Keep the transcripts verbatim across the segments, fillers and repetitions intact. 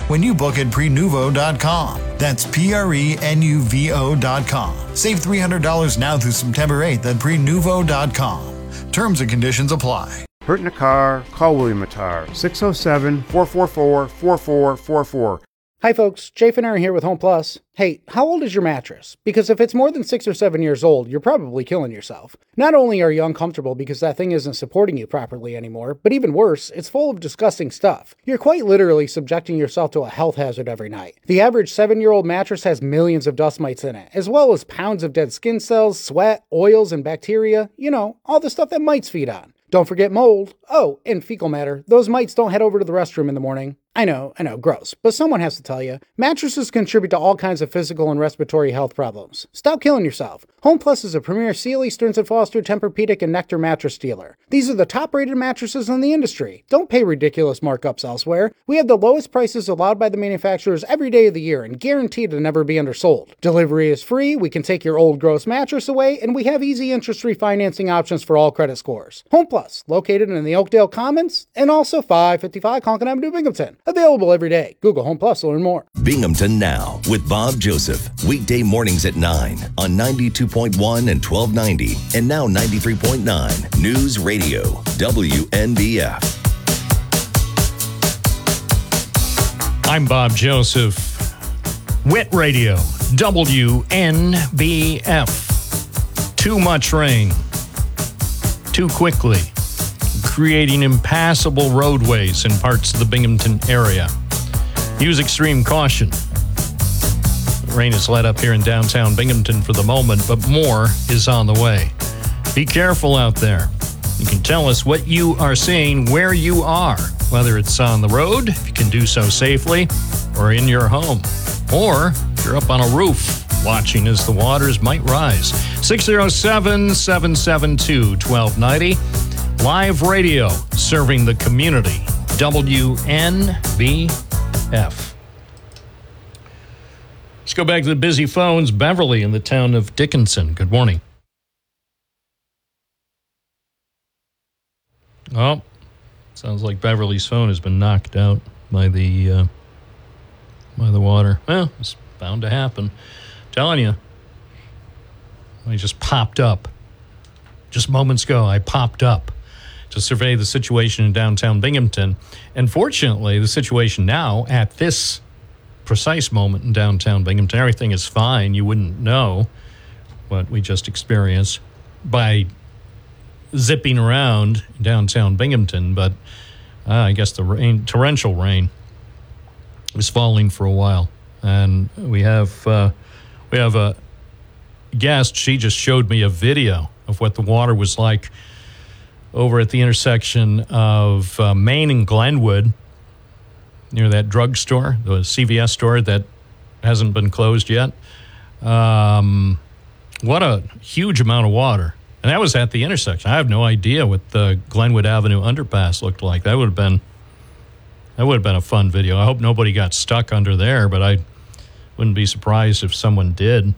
when you book at prenuvo dot com. That's P R E N U V O dot com. Save three hundred dollars now through September eighth at prenuvo dot com. Terms and conditions apply. Hurt in a car? Call William Attar, six oh seven, four four four, four four four four. Hi folks, Jay Finner here with Home Plus. Hey, how old is your mattress? Because if it's more than six or seven years old, you're probably killing yourself. Not only are you uncomfortable because that thing isn't supporting you properly anymore, but even worse, it's full of disgusting stuff. You're quite literally subjecting yourself to a health hazard every night. The average seven-year-old mattress has millions of dust mites in it, as well as pounds of dead skin cells, sweat, oils, and bacteria. You know, all the stuff that mites feed on. Don't forget mold. Oh, and fecal matter. Those mites don't head over to the restroom in the morning. I know, I know, gross, but someone has to tell you. Mattresses contribute to all kinds of physical and respiratory health problems. Stop killing yourself. Home Plus is a premier Sealy, Stearns and Foster, Tempur-Pedic, and Nectar mattress dealer. These are the top-rated mattresses in the industry. Don't pay ridiculous markups elsewhere. We have the lowest prices allowed by the manufacturers every day of the year and guaranteed to never be undersold. Delivery is free, we can take your old gross mattress away, and we have easy interest-free financing options for all credit scores. Home Plus, located in the Oakdale Commons, and also five fifty-five Conklin Avenue, Binghamton. Available every day. Google Home Plus to learn more. Binghamton Now with Bob Joseph. Weekday mornings at nine on ninety-two point one and twelve ninety and now ninety-three point nine News Radio W N B F. I'm Bob Joseph. Wit Radio W N B F. Too much rain. Too quickly. Creating impassable roadways in parts of the Binghamton area. Use extreme caution. Rain is let up here in downtown Binghamton for the moment, but more is on the way. Be careful out there. You can tell us what you are seeing where you are, whether it's on the road, if you can do so safely, or in your home, or if you're up on a roof watching as the waters might rise. six oh seven, seven seven two, one two nine zero. Live radio serving the community. W N B F. Let's go back to the busy phones. Beverly in the town of Dickinson. Good morning. Oh, sounds like Beverly's phone has been knocked out by the uh, by the water. Well, it's bound to happen. I'm telling you. I just popped up. Just moments ago, I popped up to survey the situation in downtown Binghamton. And fortunately, the situation now at this precise moment in downtown Binghamton, everything is fine. You wouldn't know what we just experienced by zipping around downtown Binghamton. But uh, I guess the rain, torrential rain, was falling for a while. And we have uh, we have a guest. She just showed me a video of what the water was like over at the intersection of uh, Main and Glenwood, near that drugstore, the C V S store that hasn't been closed yet. Um, what a huge amount of water. And that was at the intersection. I have no idea what the Glenwood Avenue underpass looked like. That would have been that would have been a fun video. I hope nobody got stuck under there, but I wouldn't be surprised if someone did.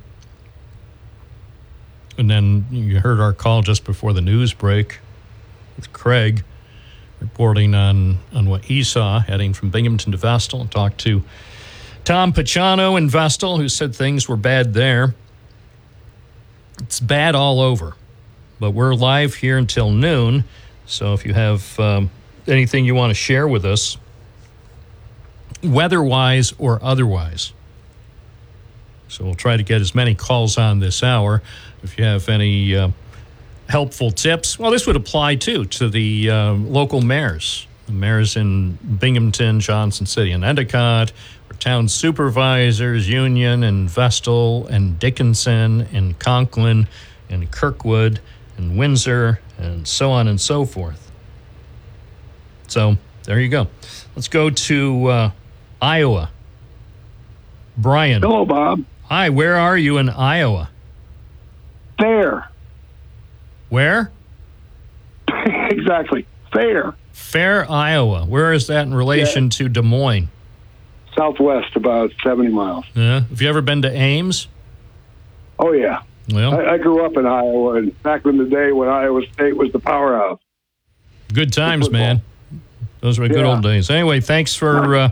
And then you heard our call just before the news break with Craig reporting on, on what he saw heading from Binghamton to Vestal, and talked to Tom Pachano in Vestal, who said things were bad there. It's bad all over, but we're live here until noon, so if you have um, anything you want to share with us, weather-wise or otherwise. So we'll try to get as many calls on this hour. If you have any uh, helpful tips, well, this would apply, too, to the uh, local mayors. The mayors in Binghamton, Johnson City, and Endicott, or town supervisors, Union, and Vestal, and Dickinson, and Conklin, and Kirkwood, and Windsor, and so on and so forth. So there you go. Let's go to uh, Iowa. Brian. Hello, Bob. Hi, where are you in Iowa? Fair. Where? Exactly. Fair. Fair, Iowa. Where is that in relation yeah. to Des Moines? Southwest, about seventy miles. Yeah. Have you ever been to Ames? Oh, yeah. Well, I, I grew up in Iowa, and back in the day when Iowa State was the powerhouse. Good times, man. Those were good yeah. old days. Anyway, thanks for uh,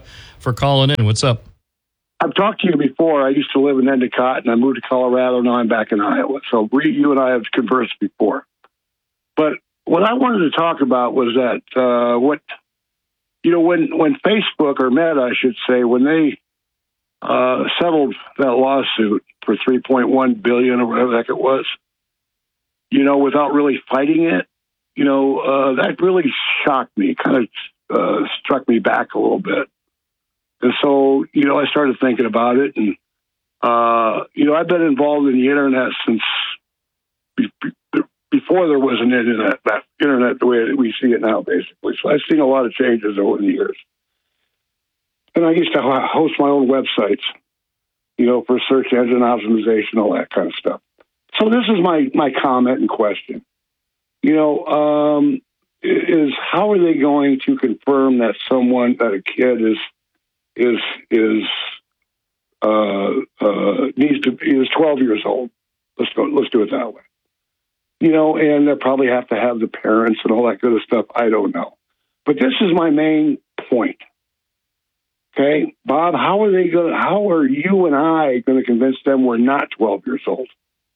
for calling in. What's up? I've talked to you before. I used to live in Endicott, and I moved to Colorado. Now I'm back in Iowa. So we, you and I have conversed before. But what I wanted to talk about was that uh, what, you know, when, when Facebook, or Meta, I should say, when they uh, settled that lawsuit for three point one billion dollars or whatever the heck it was, you know, without really fighting it, you know, uh, that really shocked me, kind of uh, struck me back a little bit. And so, you know, I started thinking about it. And, uh, you know, I've been involved in the internet since be- be- before there was an internet, that internet the way we see it now, basically. So I've seen a lot of changes over the years. And I used to host my own websites, you know, for search engine optimization, all that kind of stuff. So this is my, my comment and question. You know, um, is how are they going to confirm that someone, that a kid is, is, is, uh, uh, needs to be, is twelve years old? Let's go, let's do it that way. You know, and they'll probably have to have the parents and all that good stuff. I don't know. But this is my main point. Okay, Bob, how are they going to, how are you and I going to convince them we're not twelve years old?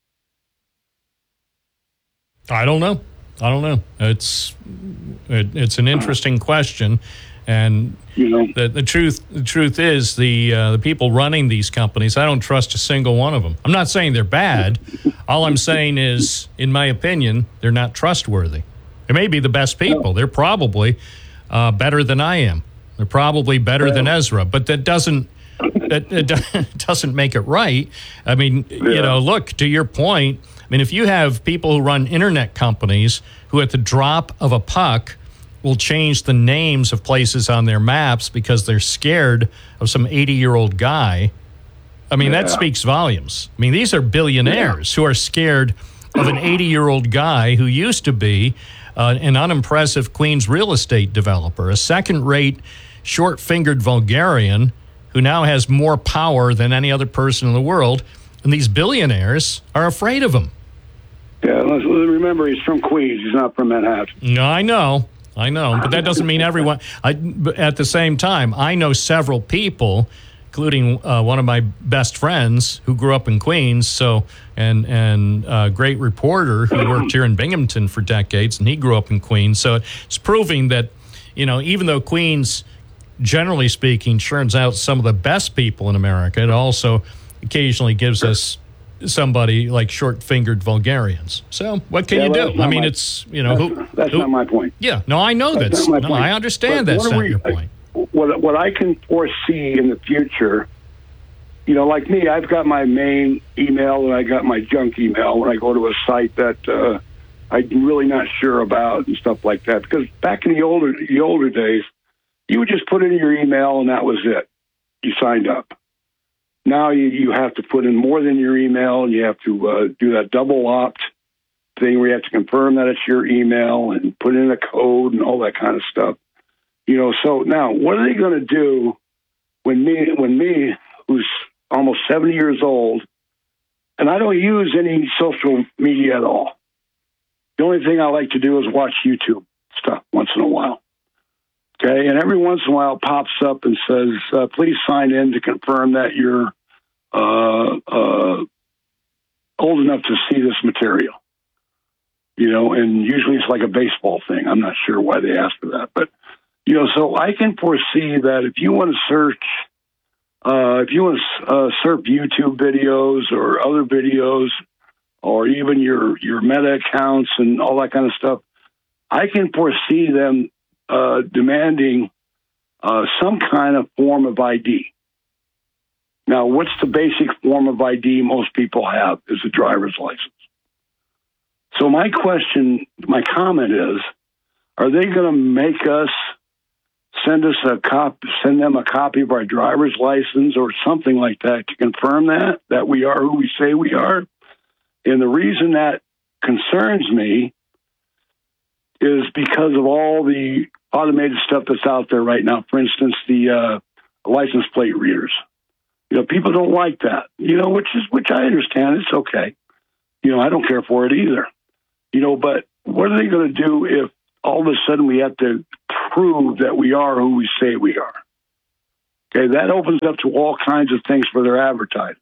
I don't know. I don't know. It's it, it's an interesting question, and you know, the, the truth the truth is the uh, the people running these companies, I don't trust a single one of them. I'm not saying they're bad. All I'm saying is, in my opinion, they're not trustworthy. They may be the best people. They're probably uh, better than I am. They're probably better than Ezra, but that doesn't that it doesn't make it right. I mean, yeah. you know, look, to your point. I mean, if you have people who run internet companies who at the drop of a puck will change the names of places on their maps because they're scared of some eighty-year-old guy, I mean, yeah. that speaks volumes. I mean, these are billionaires yeah. who are scared of an eighty-year-old guy who used to be uh, an unimpressive Queens real estate developer, a second-rate, short-fingered vulgarian who now has more power than any other person in the world, and these billionaires are afraid of him. Yeah, let's remember, he's from Queens. He's not from Manhattan. No, I know. I know. But that doesn't mean everyone. I, at the same time, I know several people, including uh, one of my best friends who grew up in Queens, so and and a great reporter who worked here in Binghamton for decades, and he grew up in Queens. So it's proving that, you know, even though Queens, generally speaking, churns out some of the best people in America, it also occasionally gives us somebody like short-fingered vulgarians. So what can yeah, you well, do? I mean, my, it's, you know, that's, who, that's who, not my point. Yeah, no, I know that's, that's no, I understand but that's not we, your point. What, what I can foresee in the future, you know, like me, I've got my main email and I got my junk email when I go to a site that uh, I'm really not sure about and stuff like that. Because back in the older the older days, you would just put in your email and that was it. You signed up. Now you, you have to put in more than your email, and you have to uh, do that double opt thing where you have to confirm that it's your email and put in a code and all that kind of stuff. You know, so now what are they going to do when me, when me, who's almost seventy years old, and I don't use any social media at all. The only thing I like to do is watch YouTube stuff once in a while. Okay, and every once in a while it pops up and says, uh, please sign in to confirm that you're uh, uh, old enough to see this material. You know, and usually it's like a baseball thing. I'm not sure why they ask for that. But, you know, so I can foresee that if you want to search, uh, if you want to uh, surf YouTube videos or other videos, or even your, your Meta accounts and all that kind of stuff, I can foresee them Uh, demanding uh, some kind of form of I D. Now, what's the basic form of I D most people have is a driver's license. So my question, my comment is, are they going to make us send us a copy, send them a copy of our driver's license or something like that to confirm that, that we are who we say we are? And the reason that concerns me is because of all the automated stuff that's out there right now. For instance, the uh, license plate readers. You know, people don't like that. You know, which is which I understand. It's okay. You know, I don't care for it either. You know, but what are they going to do if all of a sudden we have to prove that we are who we say we are? Okay, that opens up to all kinds of things for their advertising.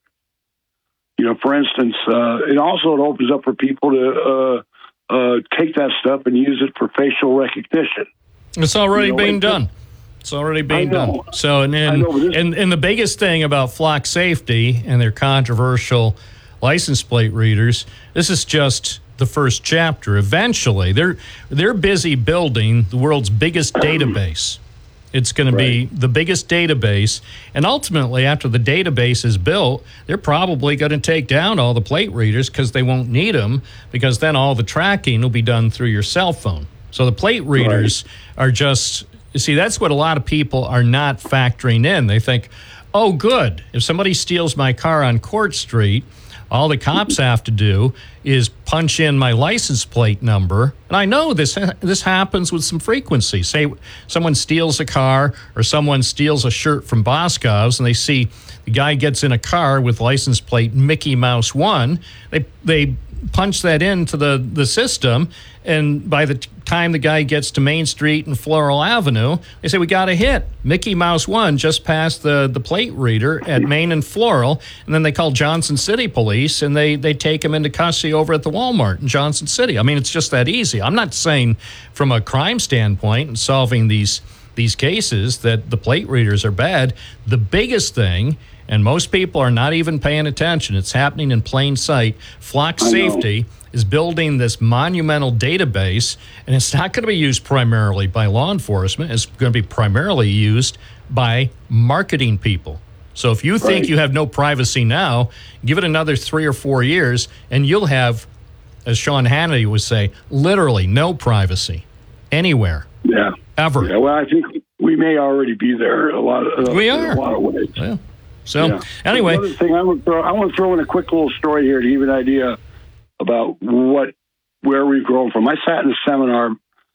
You know, for instance, uh, and also it opens up for people to uh, uh, take that stuff and use it for facial recognition. It's already you know, being it's done. It's already being done. So, and and, know, this- and and the biggest thing about flock safety and their controversial license plate readers, this is just the first chapter. Eventually, they're they're busy building the world's biggest database. It's going Right. to be the biggest database, and ultimately, after the database is built, they're probably going to take down all the plate readers because they won't need them, because then all the tracking will be done through your cell phone. So the plate readers are just, you see, that's what a lot of people are not factoring in. They think, oh, good, if somebody steals my car on Court Street, all the cops have to do is punch in my license plate number. And I know this this happens with some frequency. Say someone steals a car or someone steals a shirt from Boscov's and they see the guy gets in a car with license plate Mickey Mouse one. They they punch that into the, the system, and by the t- time the guy gets to Main Street and Floral Avenue, they say, we got a hit. Mickey Mouse one just passed the, the plate reader at Main and Floral, and then they call Johnson City Police, and they, they take him into custody over at the Walmart in Johnson City. I mean, it's just that easy. I'm not saying from a crime standpoint and solving these these cases that the plate readers are bad. The biggest thing, and most people are not even paying attention, it's happening in plain sight, Flock Safety is building this monumental database, and it's not going to be used primarily by law enforcement. It's going to be primarily used by marketing people. So if you think Right. you have no privacy now, give it another three or four years, and you'll have, as Sean Hannity would say, literally no privacy anywhere. Yeah. Ever. Yeah, well, I think we may already be there a lot of, uh, We in are. a lot of ways. Yeah. So Yeah. anyway, Another thing I want to throw, I want to throw in a quick little story here to give you an idea about what where we've grown from. I sat in a seminar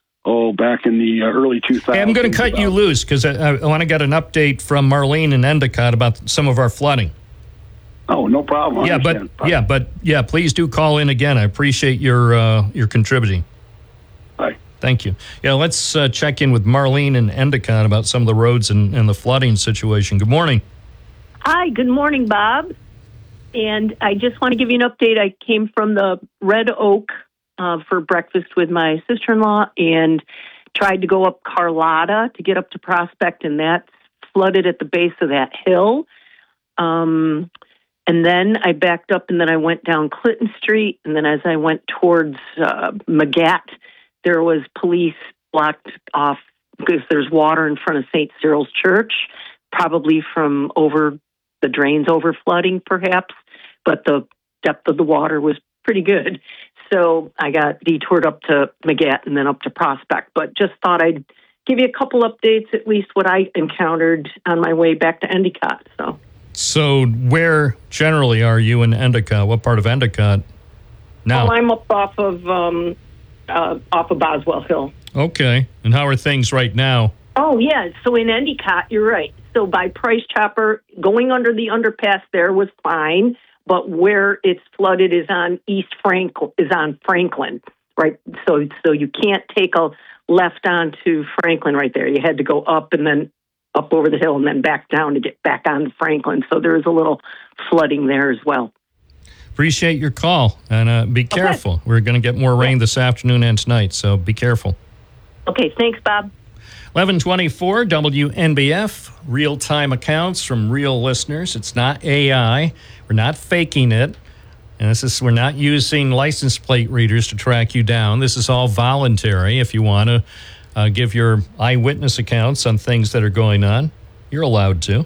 oh back in the uh, early two thousands. hey, I'm going to cut you loose because I, I want to get an update from Marlene and Endicott about some of our flooding. Oh, no problem. I Yeah, but understand. yeah, but yeah, please do call in again. I appreciate your uh, your contributing. Bye. Thank you. Yeah, let's uh, check in with Marlene and Endicott about some of the roads and, and the flooding situation. Good morning. Hi, good morning, Bob. And I just want to give you an update. I came from the Red Oak uh, for breakfast with my sister-in-law and tried to go up Carlotta to get up to Prospect, and that's flooded at the base of that hill. Um, and then I backed up, and then I went down Clinton Street, and then as I went towards uh, Magat, there was police blocked off because there's water in front of Saint Cyril's Church, probably from over the drains over flooding, perhaps, but the depth of the water was pretty good. So I got detoured up to Magat and then up to Prospect, but just thought I'd give you a couple updates, at least what I encountered on my way back to Endicott. So, So where generally are you in Endicott? What part of Endicott now? oh, I'm up off of um, uh, off of Boswell Hill. Okay. And how are things right now? Oh, yeah. So in Endicott, you're right. So by Price Chopper, going under the underpass there was fine, but where it's flooded is on East Frank is on Franklin, right? So so you can't take a left onto Franklin right there. You had to go up and then up over the hill and then back down to get back on Franklin. So there is a little flooding there as well. Appreciate your call, and uh, be careful. We're going to get more rain this afternoon and tonight, so be careful. Okay, thanks, Bob. eleven twenty-four W N B F, real-time accounts from real listeners. It's not A I. We're not faking it. And this is, we're not using license plate readers to track you down. This is all voluntary. If you want to uh, give your eyewitness accounts on things that are going on, you're allowed to.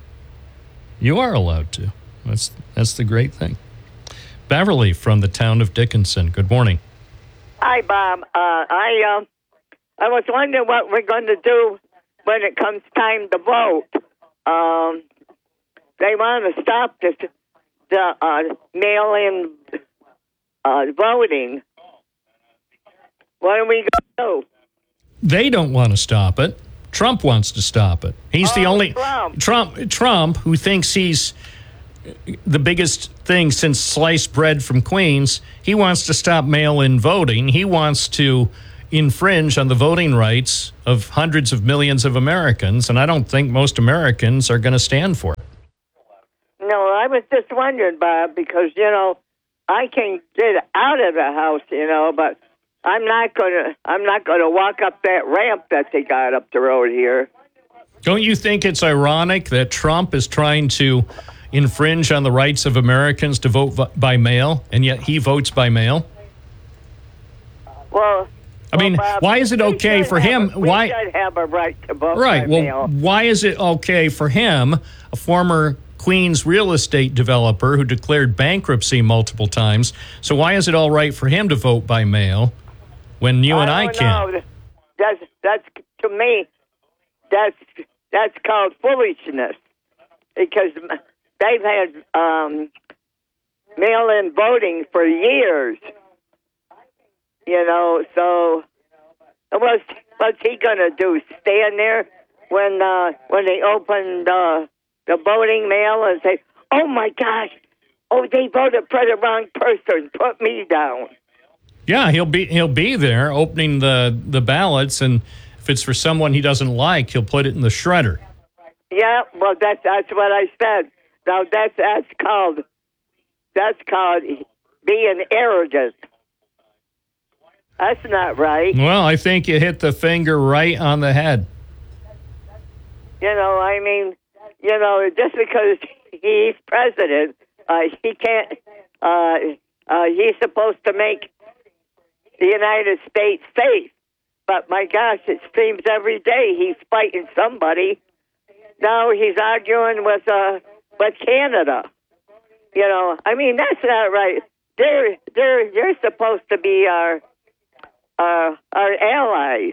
You are allowed to. That's, that's the great thing. Beverly from the town of Dickinson. Good morning. Hi, Bob. Uh, I uh, I was wondering what we're going to do when it comes time to vote. Um, they want to stop this, the uh, mail-in uh, voting. What are we going to do? They don't want to stop it. Trump wants to stop it. He's the Oh, only Trump. Trump Trump who thinks he's the biggest thing since sliced bread from Queens. He wants to stop mail-in voting. He wants to infringe on the voting rights of hundreds of millions of Americans, and I don't think most Americans are going to stand for it. No, I was just wondering, Bob, because, you know, I can get out of the house, you know, but I'm not gonna. I'm not gonna walk up that ramp that they got up the road here. Don't you think it's ironic that Trump is trying to infringe on the rights of Americans to vote v- by mail, and yet he votes by mail? Well, I mean, well, Bob, why is it okay for him? A, we why should have a right to vote right? by Well, mail. why is it okay for him, a former Queens real estate developer who declared bankruptcy multiple times? So why is it all right for him to vote by mail when you and I, I can't? know. That's that's to me. That's that's called foolishness, because they've had um, mail-in voting for years. You know, so what's what's he gonna do? Stand there when uh, when they opened uh, the voting mail and say, "Oh my gosh, oh they voted for the wrong person. Put me down." Yeah, he'll be he'll be there opening the, the ballots, and if it's for someone he doesn't like, he'll put it in the shredder. Yeah, well, that's that's what I said. Now that's that's called that's called being arrogant. That's not right. Well, I think you hit the finger right on the head. You know, I mean, you know, just because he's president, uh, he can't. Uh, uh, he's supposed to make the United States safe. But my gosh, it seems every day he's fighting somebody. Now he's arguing with uh, with Canada. You know, I mean, that's not right. They're they're they're supposed to be our uh, our allies.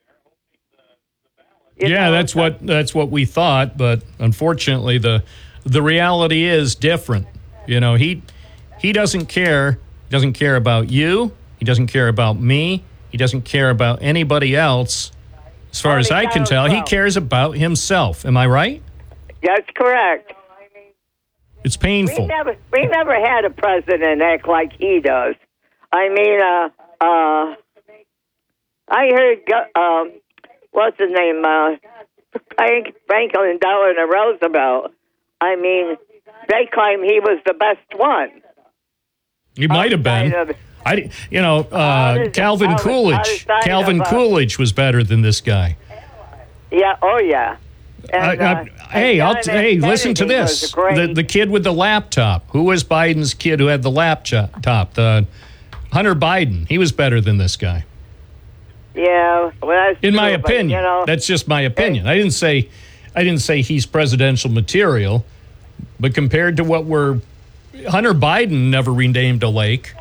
You yeah, know, that's what that's what we thought, but unfortunately, the the reality is different. You know, he he doesn't care. He doesn't care about you. He doesn't care about me. He doesn't care about anybody else. As far as I can tell, he cares about himself. Am I right? That's correct. It's painful. We never, we never had a president act like he does. I mean, uh, uh, I heard, um, what's his name, uh, Frank, Franklin Delano Roosevelt. I mean, they claim he was the best one. He might have been. Of, I, you know, uh, does, Calvin how, Coolidge. how Calvin of, uh, Coolidge was better than this guy. Yeah. Oh, yeah. And, I, I, uh, hey, I'll t- hey, listen to Kennedy this. was great. The the kid with the laptop. Who was Biden's kid who had the laptop? The Hunter Biden. He was better than this guy. Yeah. Well, that's in true, my but, opinion. you know, that's just my opinion. I didn't say, I didn't say he's presidential material, but compared to what we're, Hunter Biden never renamed a lake.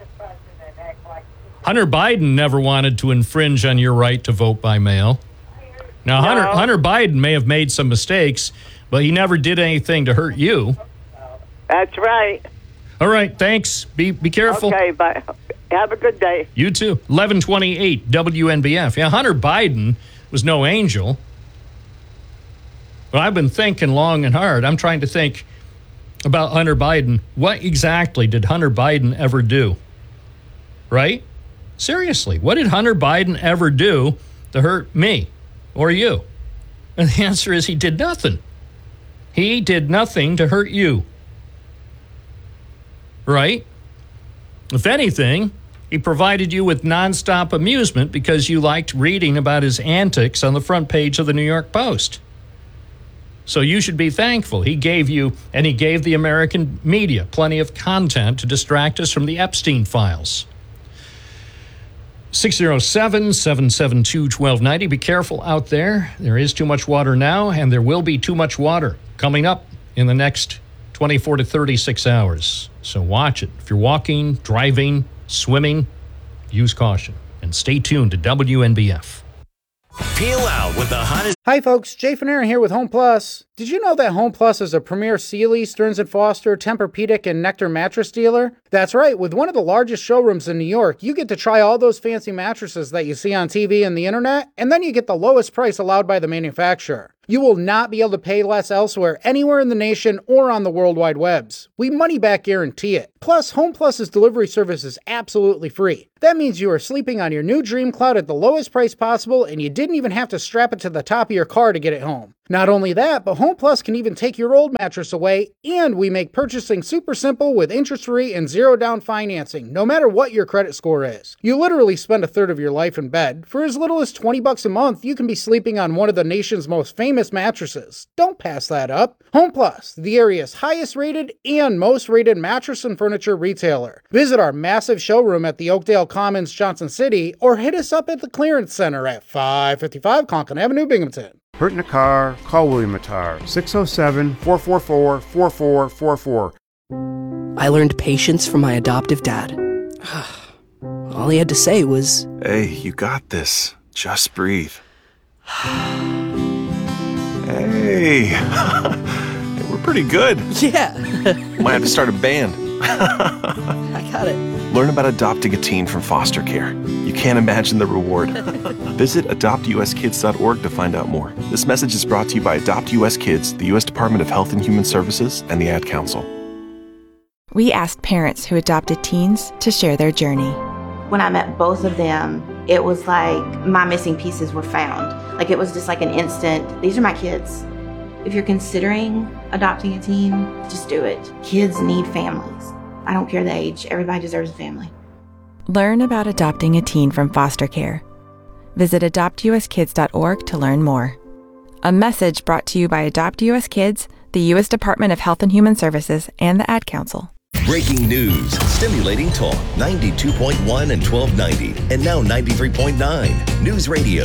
Hunter Biden never wanted to infringe on your right to vote by mail. Now, no. Hunter Hunter Biden may have made some mistakes, but he never did anything to hurt you. That's right. All right, thanks. Be be careful. Okay, bye. Have a good day. You too. eleven twenty-eight W N B F. Yeah, Hunter Biden was no angel. But I've been thinking long and hard. I'm trying to think about Hunter Biden. What exactly did Hunter Biden ever do? Right? Seriously, what did Hunter Biden ever do to hurt me or you? And the answer is he did nothing. He did nothing to hurt you. Right? If anything, he provided you with nonstop amusement because you liked reading about his antics on the front page of the New York Post. So you should be thankful. He gave you, and he gave the American media plenty of content to distract us from the Epstein files. six oh seven, seven seven two, one two nine oh. Be careful out there. There is too much water now, and there will be too much water coming up in the next twenty-four to thirty-six hours. So watch it. If you're walking, driving, swimming, use caution. And stay tuned to W N B F. Peel out with the hottest Hi folks, Jay Fanera here with Home Plus. Did you know that Home Plus is a premier Sealy, Stearns and Foster, Tempur-Pedic, and Nectar mattress dealer? That's right, with one of the largest showrooms in New York, you get to try all those fancy mattresses that you see on T V and the internet, and then you get the lowest price allowed by the manufacturer. You will not be able to pay less elsewhere anywhere in the nation or on the World Wide Webs. We money back guarantee it. Plus, Home Plus's delivery service is absolutely free. That means you are sleeping on your new Dream Cloud at the lowest price possible, and you didn't even have to strap it to the top of your car to get it home. Not only that, but Home Plus can even take your old mattress away, and we make purchasing super simple with interest-free and zero-down financing, no matter what your credit score is. You literally spend a third of your life in bed. For as little as twenty bucks a month, you can be sleeping on one of the nation's most famous mattresses. Don't pass that up. Home Plus, the area's highest-rated and most-rated mattress and furniture retailer. Visit our massive showroom at the Oakdale Commons, Johnson City, or hit us up at the Clearance Center at five fifty-five Conklin Avenue, Binghamton. Hurt in a car? Call William Matar, six oh seven, four four four, four four four four. I learned patience from my adoptive dad. All he had to say was, "Hey, you got this. Just breathe." Hey, we're pretty good. Yeah. Might have to start a band. I got it. Learn about adopting a teen from foster care. You can't imagine the reward. Visit adopt u s kids dot org to find out more. This message is brought to you by Adopt U S Kids, the U S Department of Health and Human Services, and the Ad Council. We asked parents who adopted teens to share their journey. When I met both of them, it was like my missing pieces were found. Like it was just like an instant, these are my kids. If you're considering adopting a teen, just do it. Kids need families. I don't care the age. Everybody deserves a family. Learn about adopting a teen from foster care. Visit adopt u s kids dot org to learn more. A message brought to you by Adopt U S Kids, the U S Department of Health and Human Services, and the Ad Council. Breaking news, stimulating talk, ninety-two point one and twelve ninety, and now ninety-three point nine. News Radio,